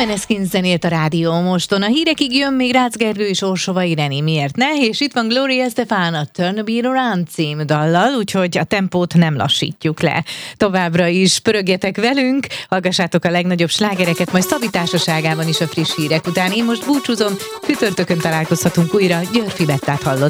Måneskin zenélt a Rádió Moston. A hírekig jön még Rácz Gergő és Orsova Ireni. Miért ne? És itt van Gloria Estefan a Turn a Beat Around című dallal, úgyhogy a tempót nem lassítjuk le. Továbbra is pörögjetek velünk, hallgassátok a legnagyobb slágereket, majd Szabi társaságában is a friss hírek után. Én most búcsúzom, csütörtökön találkozhatunk újra. Györfi Bettát hallott.